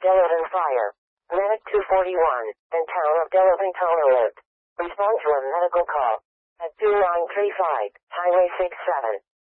Delavan Fire. Medic 241, and Town of Delavan Alert. Respond to a medical call at 2935, Highway 67.